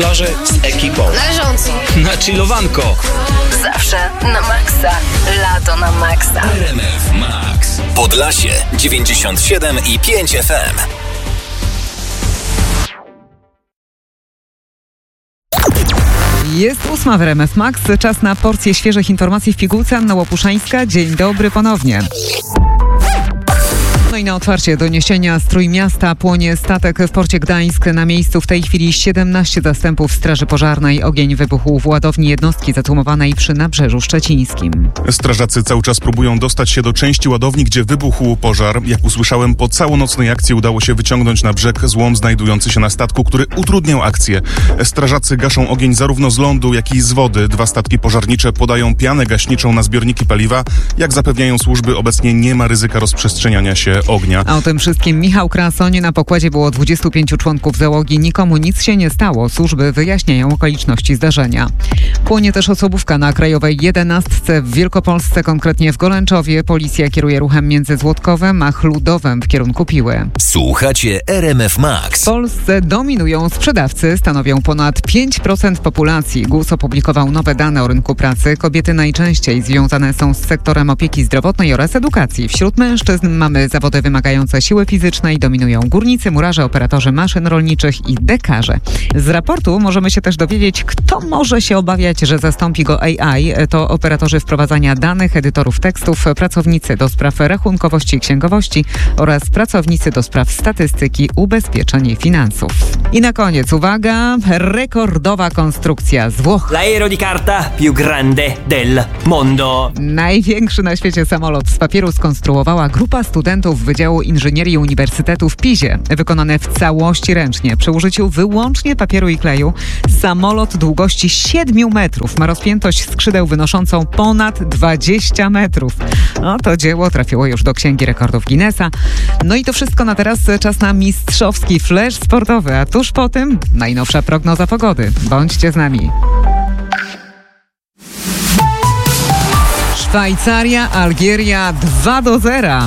Loży z ekipą. Leżąco. Na chillowanko. Zawsze na maksa. Lato na maksa. RMF Max. Podlasie 97,5 FM. Jest 8 w RMF Max. Czas na porcję świeżych informacji w pigułce. Anna Łopuszańska. Dzień dobry ponownie. No i na otwarcie doniesienia z Trójmiasta płonie statek w porcie Gdańsk. Na miejscu w tej chwili 17 zastępów Straży Pożarnej. Ogień wybuchł w ładowni jednostki zatłumowanej przy Nabrzeżu Szczecińskim. Strażacy cały czas próbują dostać się do części ładowni, gdzie wybuchł pożar. Jak usłyszałem, po całonocnej akcji udało się wyciągnąć na brzeg złom znajdujący się na statku, który utrudniał akcję. Strażacy gaszą ogień zarówno z lądu, jak i z wody. 2 statki pożarnicze podają pianę gaśniczą na zbiorniki paliwa. Jak zapewniają służby, obecnie nie ma ryzyka rozprzestrzeniania się ognia. A o tym wszystkim Michał Krasoń. Na pokładzie było 25 członków załogi. Nikomu nic się nie stało. Służby wyjaśniają okoliczności zdarzenia. Płonie też osobówka na Krajowej 11 w Wielkopolsce, konkretnie w Golęczowie. Policja kieruje ruchem między Złotkowem a Chludowem w kierunku Piły. Słuchacie RMF Max. W Polsce dominują sprzedawcy, stanowią ponad 5% populacji. GUS opublikował nowe dane o rynku pracy. Kobiety najczęściej związane są z sektorem opieki zdrowotnej oraz edukacji. Wśród mężczyzn mamy zawody wymagające siły fizycznej. Dominują górnicy, murarze, operatorzy maszyn rolniczych i dekarze. Z raportu możemy się też dowiedzieć, kto może się obawiać, że zastąpi go AI. To operatorzy wprowadzania danych, edytorów tekstów, pracownicy do spraw rachunkowości i księgowości oraz pracownicy do spraw statystyki, ubezpieczeń i finansów. I na koniec, uwaga, rekordowa konstrukcja z Włoch. L'aereo di carta più grande del mondo. Największy na świecie samolot z papieru skonstruowała grupa studentów Wydziału Inżynierii Uniwersytetu w Pizie. Wykonane w całości ręcznie, przy użyciu wyłącznie papieru i kleju. Samolot długości 7 metrów ma rozpiętość skrzydeł wynoszącą ponad 20 metrów. No to dzieło trafiło już do Księgi Rekordów Guinnessa. No i to wszystko na teraz. Czas na mistrzowski flash sportowy, a tuż po tym najnowsza prognoza pogody. Bądźcie z nami. Szwajcaria, Algieria 2-0.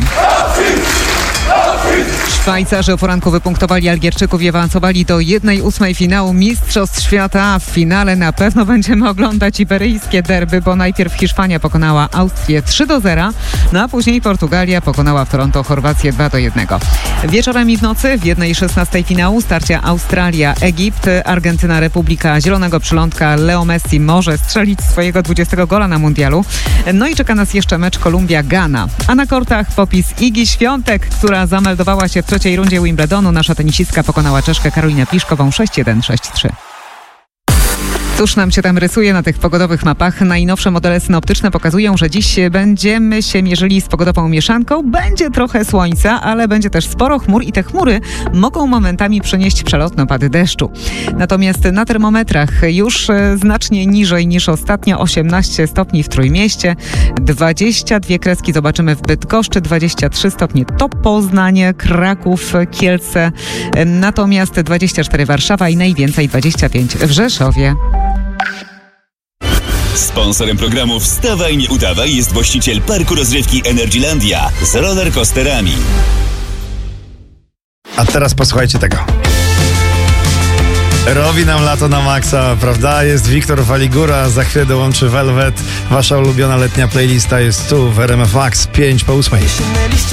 Szwajcarzy o poranku wypunktowali Algierczyków i awansowali do 1/8 finału Mistrzostw Świata. W finale na pewno będziemy oglądać iberyjskie derby, bo najpierw Hiszpania pokonała Austrię 3-0, no a później Portugalia pokonała w Toronto Chorwację 2-1. Wieczorem i w nocy w 1/16 finału starcia Australia-Egipt, Argentyna, Republika Zielonego Przylądka. Leo Messi może strzelić swojego 20 gola na mundialu. No i czeka nas jeszcze mecz Kolumbia-Ghana. A na kortach popis Igi Świątek, która zameldowała się w trzeciej rundzie Wimbledonu. Nasza tenisistka pokonała Czeszkę Karolinę Pliszkową 6-1, 6-3. Cóż nam się tam rysuje na tych pogodowych mapach? Najnowsze modele synoptyczne pokazują, że dziś będziemy się mierzyli z pogodową mieszanką. Będzie trochę słońca, ale będzie też sporo chmur i te chmury mogą momentami przynieść przelotne opady deszczu. Natomiast na termometrach już znacznie niżej niż ostatnio, 18 stopni w Trójmieście, 22 kreski zobaczymy w Bydgoszczy, 23 stopnie to Poznań, Kraków, Kielce, natomiast 24 Warszawa i najwięcej 25 w Rzeszowie. Sponsorem programu Wstawaj, nie udawaj jest właściciel parku rozrywki Energylandia z rollercoasterami. A teraz posłuchajcie tego. Robi nam lato na maksa, prawda? Jest Wiktor Waligura, za chwilę dołączy Velvet. Wasza ulubiona letnia playlista jest tu w RMF Max 5 po 8.